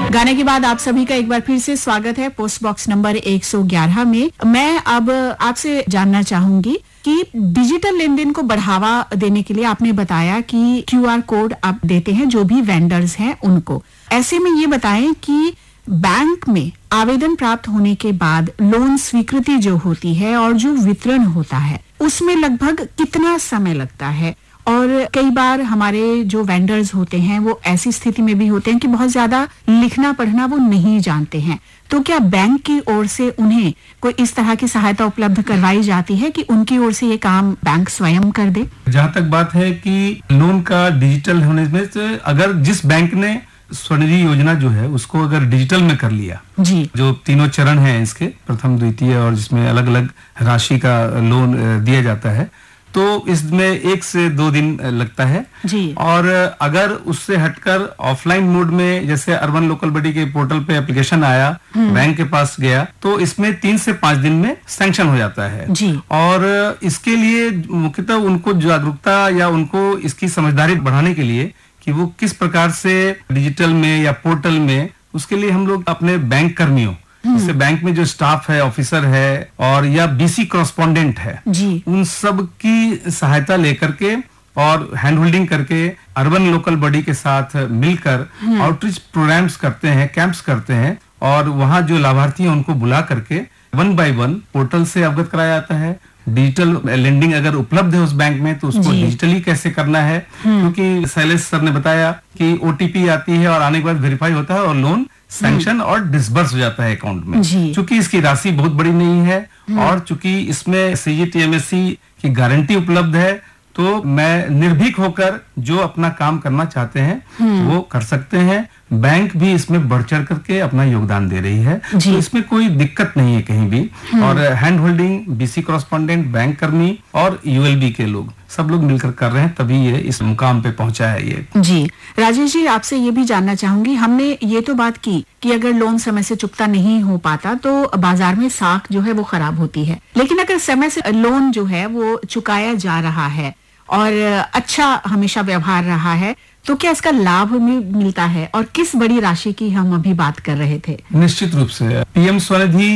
गाने के बाद आप सभी का एक बार फिर से स्वागत है पोस्ट बॉक्स नंबर 111 में। मैं अब आपसे जानना चाहूंगी कि डिजिटल लेन देन को बढ़ावा देने के लिए आपने बताया कि QR कोड आप देते हैं जो भी वेंडर्स हैं उनको। ऐसे में ये बताएं कि बैंक में आवेदन प्राप्त होने के बाद लोन स्वीकृति जो होती है और जो वितरण होता है उसमें लगभग कितना समय लगता है? और कई बार हमारे जो वेंडर्स होते हैं वो ऐसी स्थिति में भी होते हैं कि बहुत ज्यादा लिखना पढ़ना वो नहीं जानते हैं, तो क्या बैंक की ओर से उन्हें कोई इस तरह की सहायता उपलब्ध करवाई जाती है कि उनकी ओर से ये काम बैंक स्वयं कर दे? जहाँ तक बात है कि लोन का डिजिटल होने में से अगर जिस बैंक ने स्वनिधि योजना जो है उसको अगर डिजिटल में कर लिया जी, जो तीनों चरण हैं इसके, प्रथम द्वितीय और जिसमें अलग अलग राशि का लोन दिया जाता है, तो इसमें 1 से 2 दिन लगता है जी। और अगर उससे हटकर ऑफलाइन मोड में जैसे अर्बन लोकल बॉडी के पोर्टल पे एप्लीकेशन आया, बैंक के पास गया, तो इसमें 3 से 5 दिन में सैंक्शन हो जाता है जी। और इसके लिए मुख्यतः उनको जागरूकता या उनको इसकी समझदारी बढ़ाने के लिए कि वो किस प्रकार से डिजिटल में या पोर्टल में, उसके लिए हम लोग अपने बैंक कर्मियों, जैसे बैंक में जो स्टाफ है, ऑफिसर है और या BC कॉरेस्पॉन्डेंट है जी, उन सब की सहायता लेकर के और हैंड होल्डिंग करके अर्बन लोकल बॉडी के साथ मिलकर आउटरीच प्रोग्राम्स करते हैं, कैंप्स करते हैं और वहाँ जो लाभार्थी हैं उनको बुला करके 1 by 1 पोर्टल से अवगत कराया जाता है। डिजिटल लेंडिंग अगर उपलब्ध है उस बैंक में तो उसको डिजिटली कैसे करना है, क्योंकि शैलेश सर ने बताया कि OTP आती है और आने के बाद वेरीफाई होता है और लोन सैंक्शन और डिसबर्स हो जाता है अकाउंट में। चूंकि इसकी राशि बहुत बड़ी नहीं है और चूंकि इसमें CGTMSE की गारंटी उपलब्ध है, तो मैं निर्भीक होकर जो अपना काम करना चाहते हैं वो कर सकते हैं। बैंक भी इसमें बढ़ चढ़ करके अपना योगदान दे रही है, तो इसमें कोई दिक्कत नहीं है कहीं भी। और hand holding, BC correspondent, bank कर्मी और ULB के लोग सब लोग मिलकर कर रहे हैं, तभी ये इस मुकाम पे पहुंचा है ये। जी राजेश जी, आपसे ये भी जानना चाहूंगी, हमने ये तो बात की कि अगर लोन समय से चुकता नहीं हो पाता तो बाजार में साख जो है वो खराब होती है, लेकिन अगर समय से लोन जो है वो चुकाया जा रहा है और अच्छा हमेशा व्यवहार रहा है, तो क्या इसका लाभ मिलता है? और किस बड़ी राशि की हम अभी बात कर रहे थे? निश्चित रूप से PM स्वनिधि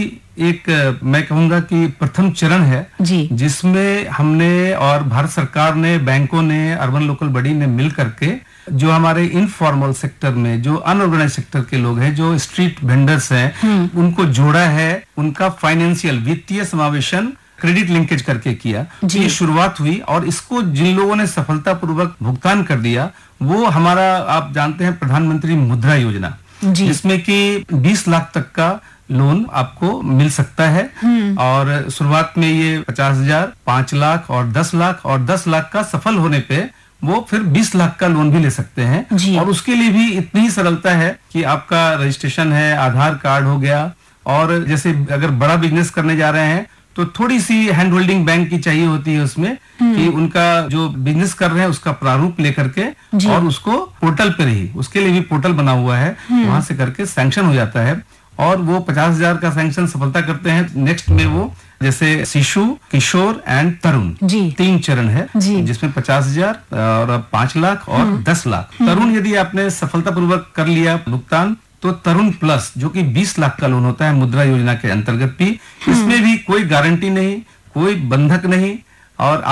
एक मैं कहूंगा कि प्रथम चरण है जी, जिसमें हमने और भारत सरकार ने, बैंकों ने, अर्बन लोकल बॉडी ने मिल करके जो हमारे इनफॉर्मल सेक्टर में जो अनऑर्गेनाइज सेक्टर के लोग हैं, जो स्ट्रीट वेंडर्स हैं, उनको जोड़ा है, उनका फाइनेंशियल वित्तीय समावेशन क्रेडिट लिंकेज करके किया। ये शुरुआत हुई और इसको जिन लोगों ने सफलतापूर्वक भुगतान कर दिया वो हमारा, आप जानते हैं, प्रधानमंत्री मुद्रा योजना, जिसमें कि 20 लाख तक का लोन आपको मिल सकता है और शुरुआत में ये 50,000, 5 लाख और 10 लाख और 10 लाख का सफल होने पे वो फिर 20 लाख का लोन भी ले सकते हैं। और उसके लिए भी इतनी ही सरलता है कि आपका रजिस्ट्रेशन है, आधार कार्ड हो गया, और जैसे अगर बड़ा बिजनेस करने जा रहे हैं तो थोड़ी सी हैंड होल्डिंग बैंक की चाहिए होती है उसमें, कि उनका जो बिजनेस कर रहे हैं उसका प्रारूप लेकर के और उसको पोर्टल पर ही, उसके लिए भी पोर्टल बना हुआ है, वहां से करके सैंक्शन हो जाता है और वो 50,000 का सैंक्शन सफलता करते हैं। नेक्स्ट में वो जैसे शिशु, किशोर एंड तरुण 3 चरण है जिसमें 50,000 और 5 लाख और 10 लाख। तरुण यदि आपने सफलतापूर्वक कर लिया भुगतान तो तरुण प्लस जो कि 20 लाख का लोन होता है मुद्रा योजना के अंतर्गत भी, इसमें भी कोई गारंटी नहीं, कोई बंधक नहीं और